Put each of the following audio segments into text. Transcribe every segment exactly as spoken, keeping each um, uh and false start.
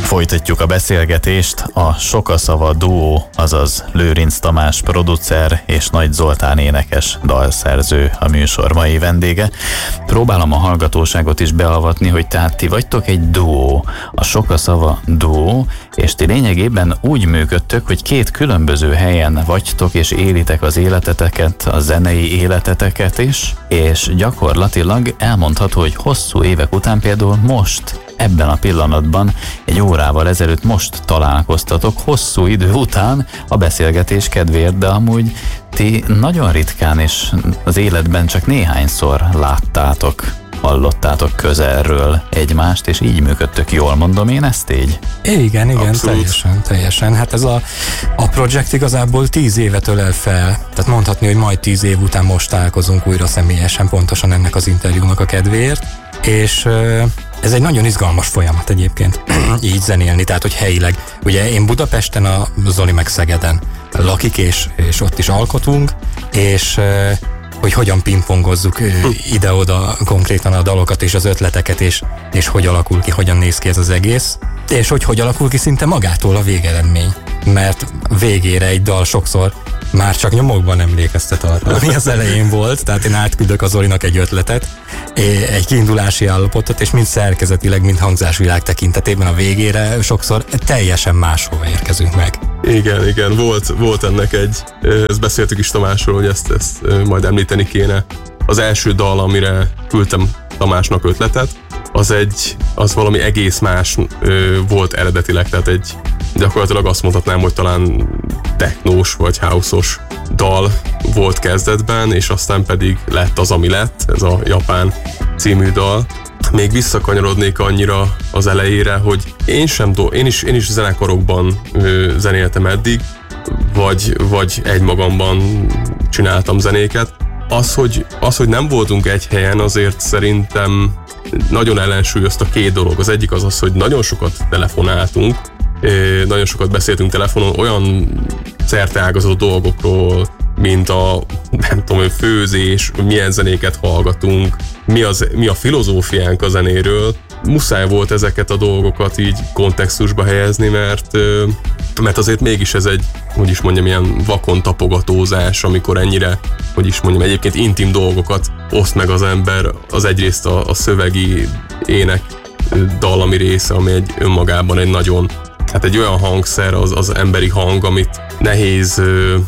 Folytatjuk a beszélgetést. A Sokaszava duó, azaz Lőrinc Tamás producer és Nagy Zoltán énekes dalszerző a műsor mai vendége. Próbálom a hallgatóságot is beavatni, hogy tehát ti vagytok egy duó, a Sokaszava duó, és ti lényegében úgy működtök, hogy két különböző helyen vagytok és élitek az életeteket, a zenei életeteket is, és gyakorlatilag elmondható, hogy hosszú évek után például most, ebben a pillanatban, egy órával ezelőtt most találkoztatok, hosszú idő után a beszélgetés kedvéért, de amúgy ti nagyon ritkán és az életben csak néhányszor láttátok, hallottátok közelről egymást, és így működtök. Jól mondom én ezt így? Igen, igen, abszolút. teljesen, teljesen. Hát ez a, a projekt igazából tíz évet ölel fel, tehát mondhatni, hogy majd tíz év után most találkozunk újra személyesen, pontosan ennek az interjúnak a kedvéért, és ez egy nagyon izgalmas folyamat egyébként, így zenélni, tehát hogy helyileg. Ugye én Budapesten, a Zoli meg Szegeden lakik, és, és ott is alkotunk, és hogy hogyan pingpongozzuk ide-oda konkrétan a dalokat és az ötleteket, és, és hogy alakul ki, hogyan néz ki ez az egész, és hogy hogy alakul ki szinte magától a végeredmény. Mert végére egy dal sokszor már csak nyomokban emlékeztet arra, ami az elején volt, tehát én átküldök az Zolinak egy ötletet, egy kiindulási állapotot, és mind szerkezetileg, mind hangzásvilág tekintetében a végére sokszor teljesen máshova érkezünk meg. Igen, igen, volt, volt ennek egy, ezt beszéltük is Tamásról, hogy ezt, ezt majd említeni kéne. Az első dal, amire küldtem Tamásnak ötletet, az egy, az valami egész más ö, volt eredetileg, tehát egy, gyakorlatilag azt mondhatnám, hogy talán technós vagy house-os dal volt kezdetben, és aztán pedig lett az, ami lett, ez a Japán című dal. Még visszakanyarodnék annyira az elejére, hogy én sem do- én is, én is zenekarokban ö, zenéltem eddig, vagy, vagy egymagamban csináltam zenéket. Az hogy, az, hogy nem voltunk egy helyen, azért szerintem nagyon ellensúlyozta két dolog. Az egyik az az, hogy nagyon sokat telefonáltunk, nagyon sokat beszéltünk telefonon olyan szerteágazó dolgokról, mint a, nem tudom, főzés, milyen zenéket hallgatunk, mi, az, mi a filozófiánk a zenéről. Muszáj volt ezeket a dolgokat így kontextusba helyezni, mert, mert azért mégis ez egy, hogy is mondjam, ilyen vakon tapogatózás, amikor ennyire, hogy is mondjam, egyébként intim dolgokat oszt meg az ember, az egyrészt a, a szövegi ének dallami része, ami egy önmagában egy nagyon, hát egy olyan hangszer, az, az emberi hang, amit nehéz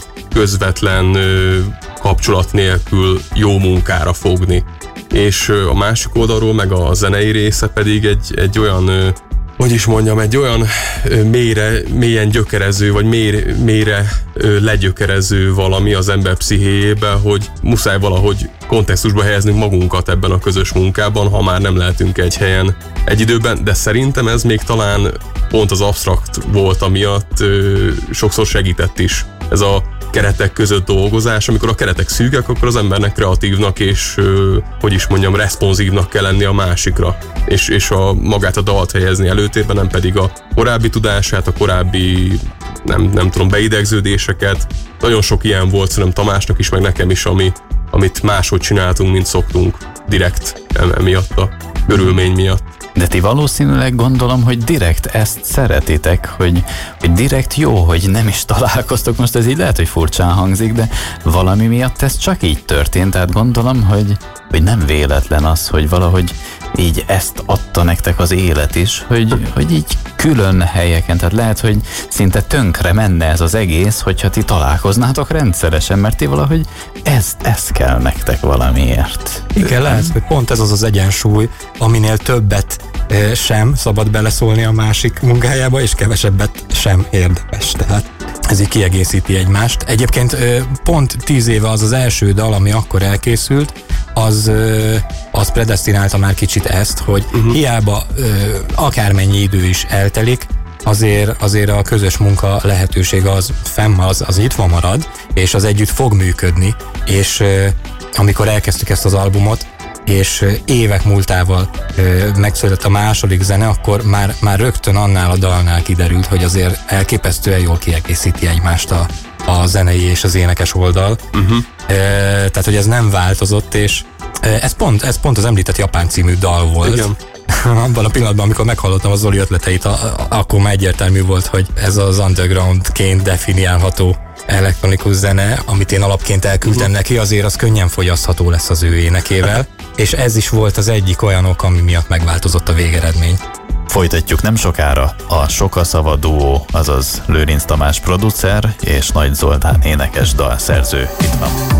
közvetlen kapcsolat nélkül jó munkára fogni. És a másik oldalról meg a zenei része pedig egy, egy olyan, hogy is mondjam, egy olyan mélyre, mélyen gyökerező, vagy mély, mélyre legyökerező valami az ember pszichéjébe, hogy muszáj valahogy kontextusba helyeznünk magunkat ebben a közös munkában, ha már nem lehetünk egy helyen egy időben, de szerintem ez még talán pont az absztrakt volt, amiatt sokszor segített is. Ez a keretek között dolgozás, amikor a keretek szűkek, akkor az embernek kreatívnak és, hogy is mondjam, responsívnak kell lenni a másikra, és, és a, magát a dalt helyezni előtérben, nem pedig a korábbi tudását, a korábbi nem, nem tudom, beidegződéseket. Nagyon sok ilyen volt szerintem Tamásnak is, meg nekem is, ami, amit máshogy csináltunk, mint szoktunk, direkt emiatt a körülmény miatt. De ti valószínűleg gondolom, hogy direkt ezt szeretitek, hogy, hogy direkt jó, hogy nem is találkoztok. Most ez így lehet, hogy furcsán hangzik, de valami miatt ez csak így történt. Tehát gondolom, hogy, hogy nem véletlen az, hogy valahogy így ezt adta nektek az élet is, hogy, hogy így külön helyeken, tehát lehet, hogy szinte tönkre menne ez az egész, hogyha ti találkoznátok rendszeresen, mert ti valahogy ez, ez kell nektek valamiért. Igen, lehet, hogy pont ez az az egyensúly, aminél többet e, sem szabad beleszólni a másik munkájába, és kevesebbet sem érdemes. Tehát ez így kiegészíti egymást. Egyébként e, pont tíz éve az az első dal, ami akkor elkészült, az, az predesztinálta már kicsit ezt, hogy uh-huh. hiába akármennyi idő is eltelik, azért, azért a közös munka lehetősége az fenn, az, az nyitva marad, és az együtt fog működni, és amikor elkezdtük ezt az albumot, és évek múltával megszületett a második zene, akkor már, már rögtön annál a dalnál kiderült, hogy azért elképesztően jól kiegészíti egymást a, a zenei és az énekes oldal. Uh-huh. E, tehát, hogy ez nem változott, és ez pont, ez pont az említett Japán című dal volt. Igen. abban a pillanatban, amikor meghallottam a Zoli ötleteit, a, a, akkor már egyértelmű volt, hogy ez az undergroundként definiálható elektronikus zene, amit én alapként elküldtem uh-huh. neki, azért az könnyen fogyasztható lesz az ő énekével, és ez is volt az egyik olyan ok, ami miatt megváltozott a végeredmény. Folytatjuk nem sokára. A Sokaszava duó, azaz Lőrinc Tamás producer és Nagy Zoltán énekes dalszerző itt van.